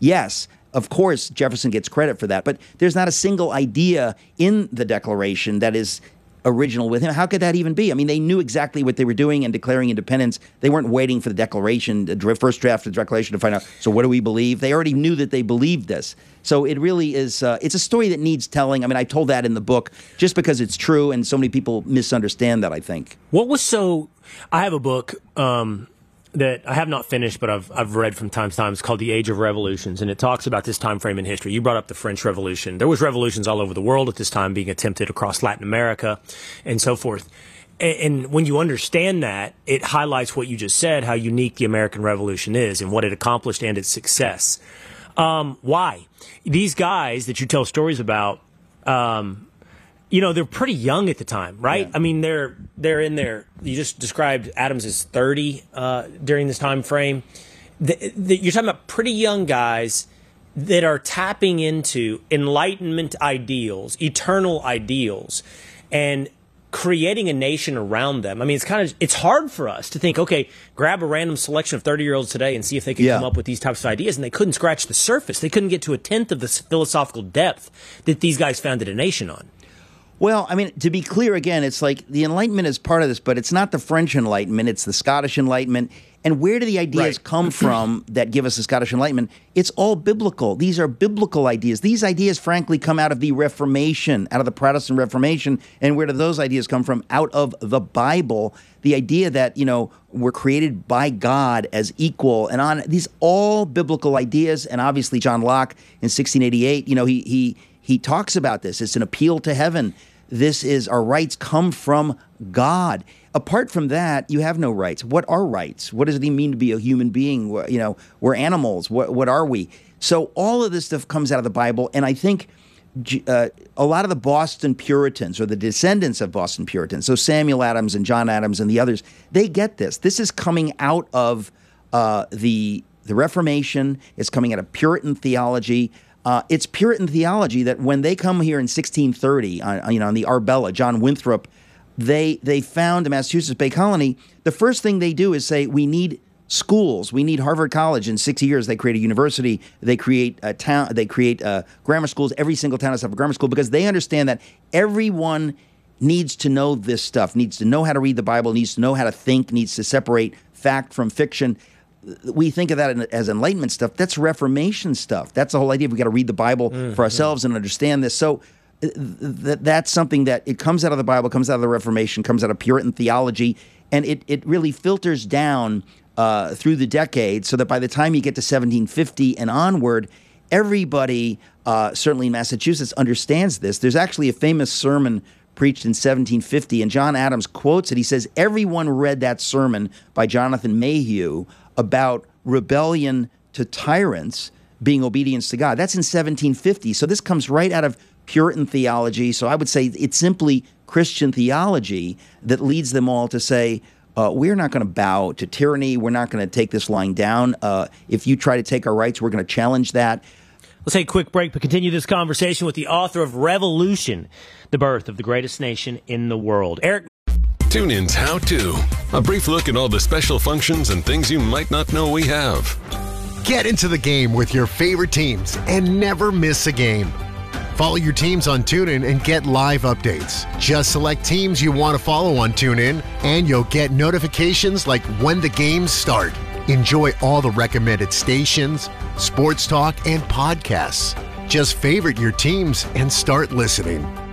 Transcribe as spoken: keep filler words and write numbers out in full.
yes, of course, Jefferson gets credit for that, but there's not a single idea in the Declaration that is original with him. How could that even be? I mean, they knew exactly what they were doing in declaring independence. They weren't waiting for the Declaration, the first draft of the Declaration to find out, so what do we believe? They already knew that they believed this. So it really is, uh, it's a story that needs telling. I mean, I told that in the book just because it's true, and so many people misunderstand that, I think. What was so, I have a book um, that I have not finished, but I've, I've read from time to time. It's called The Age of Revolutions, and it talks about this time frame in history. You brought up the French Revolution. There was revolutions all over the world at this time being attempted across Latin America and so forth. And, and when you understand that, it highlights what you just said, how unique the American Revolution is and what it accomplished and its success. Um, why? These guys that you tell stories about, um, you know, they're pretty young at the time, right? Yeah. I mean, they're they're in their. You just described Adams as thirty uh, during this time frame. The, the, you're talking about pretty young guys that are tapping into Enlightenment ideals, eternal ideals, and creating a nation around them. I mean, it's kind of it's hard for us to think, okay, grab a random selection of thirty-year-olds today and see if they can yeah. come up with these types of ideas, and they couldn't scratch the surface. They couldn't get to a tenth of the philosophical depth that these guys founded a nation on. Well, I mean, to be clear again, it's like the Enlightenment is part of this, but it's not the French Enlightenment, it's the Scottish Enlightenment. And where do the ideas right. come from that give us the Scottish Enlightenment? It's all biblical. These are biblical ideas. These ideas, frankly, come out of the Reformation, out of the Protestant Reformation. And where do those ideas come from? Out of the Bible. The idea that, you know, we're created by God as equal and on these all biblical ideas. And obviously, John Locke in sixteen eighty-eight, you know, he he he talks about this. It's an appeal to heaven. This is our rights come from God. Apart from that, you have no rights. What are rights? What does it mean to be a human being? You know, we're animals. What, what are we? So all of this stuff comes out of the Bible, and I think uh, a lot of the Boston Puritans or the descendants of Boston Puritans, so Samuel Adams and John Adams and the others, they get this. This is coming out of uh, the the Reformation. It's coming out of Puritan theology. Uh, it's Puritan theology that when they come here in sixteen thirty, on, you know, on the Arbella, John Winthrop, they they found the Massachusetts Bay Colony. The first thing they do is say, we need schools. We need Harvard College. In six years, they create a university. They create a town. They create uh, grammar schools. Every single town has to have a grammar school because they understand that everyone needs to know this stuff, needs to know how to read the Bible, needs to know how to think, needs to separate fact from fiction. We think of that as Enlightenment stuff. That's Reformation stuff. That's the whole idea. We've got to read the Bible mm-hmm. for ourselves and understand this. So th th that's something that it comes out of the Bible, comes out of the Reformation, comes out of Puritan theology, and it, it really filters down uh, through the decades so that by the time you get to seventeen fifty and onward, everybody, uh, certainly in Massachusetts, understands this. There's actually a famous sermon preached in seventeen fifty, and John Adams quotes it. He says, everyone read that sermon by Jonathan Mayhew about rebellion to tyrants being obedience to God. That's in seventeen fifty. So this comes right out of Puritan theology. So I would say it's simply Christian theology that leads them all to say, uh, we're not going to bow to tyranny. We're not going to take this lying down. Uh, if you try to take our rights, we're going to challenge that. Let's take a quick break, but continue this conversation with the author of Revolution, the birth of the greatest nation in the world. Eric. TuneIn's How To. A brief look at all the special functions and things you might not know we have. Get into the game with your favorite teams and never miss a game. Follow your teams on TuneIn and get live updates. Just select teams you want to follow on TuneIn, and you'll get notifications like when the games start. Enjoy all the recommended stations, sports talk, and podcasts. Just favorite your teams and start listening.